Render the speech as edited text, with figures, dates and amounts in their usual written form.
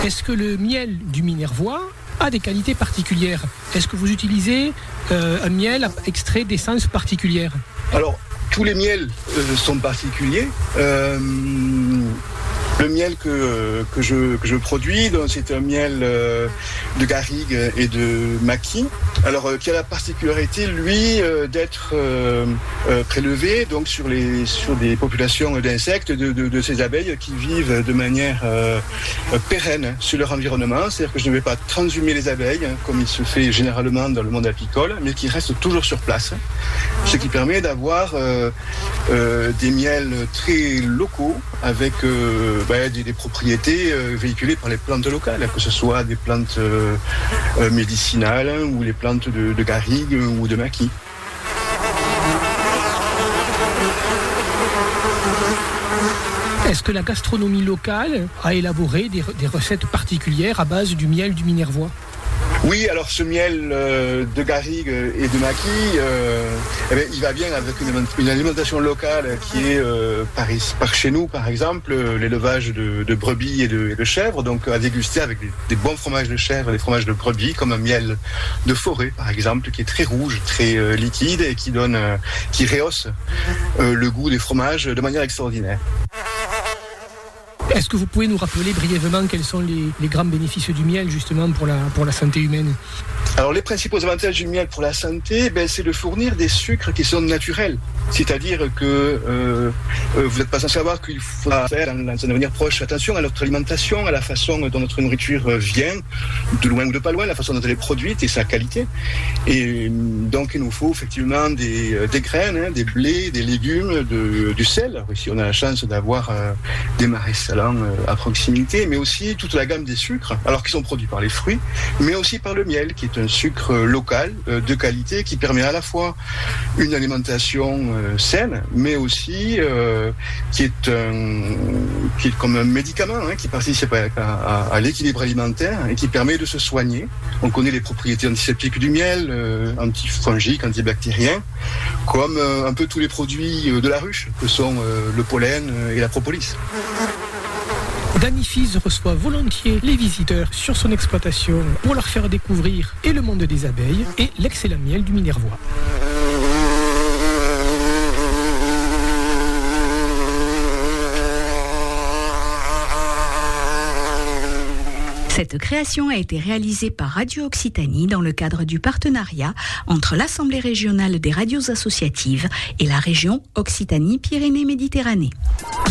Est-ce que le miel du Minervois a des qualités particulières? Est-ce que vous utilisez un miel extrait d'essences particulières? Alors, tous les miels sont particuliers. Le miel que je produis, donc, c'est un miel de garrigue et de maquis. Alors, qui a la particularité, lui, d'être prélevé donc sur des populations d'insectes, de ces abeilles qui vivent de manière pérenne sur leur environnement. C'est-à-dire que je ne vais pas transhumer les abeilles, comme il se fait généralement dans le monde apicole, mais qui restent toujours sur place. Ce qui permet d'avoir des miels très locaux avec des propriétés véhiculées par les plantes locales, que ce soit des plantes médicinales ou les plantes de garrigue ou de maquis. Est-ce que la gastronomie locale a élaboré des recettes particulières à base du miel du Minervois? Oui, alors ce miel de garrigue et de maquis, il va bien avec une alimentation locale qui est par chez nous, par exemple, l'élevage de brebis et de chèvres, donc à déguster avec des bons fromages de chèvre, des fromages de brebis, comme un miel de forêt, par exemple, qui est très rouge, très liquide et qui rehausse le goût des fromages de manière extraordinaire. Est-ce que vous pouvez nous rappeler brièvement quels sont les grands bénéfices du miel justement pour la santé humaine? Alors les principaux avantages du miel pour la santé, c'est de fournir des sucres qui sont naturels. C'est-à-dire que vous n'êtes pas sans savoir qu'il faut faire dans un avenir proche attention à notre alimentation, à la façon dont notre nourriture vient, de loin ou de pas loin, la façon dont elle est produite et sa qualité. Et donc il nous faut effectivement des graines, des blés, des légumes, du sel. Ici on a la chance d'avoir des marais salants à proximité, mais aussi toute la gamme des sucres, alors qui sont produits par les fruits, mais aussi par le miel, qui est un sucre local de qualité qui permet à la fois une alimentation saine, mais aussi qui est comme un médicament qui participe à l'équilibre alimentaire et qui permet de se soigner. On connaît les propriétés antiseptiques du miel, antifongiques, antibactériens, comme un peu tous les produits de la ruche, que sont le pollen et la propolis. Dany Fize reçoit volontiers les visiteurs sur son exploitation pour leur faire découvrir et le monde des abeilles et l'excellent miel du Minervois. Cette création a été réalisée par Radio Occitanie dans le cadre du partenariat entre l'Assemblée régionale des radios associatives et la région Occitanie-Pyrénées-Méditerranée.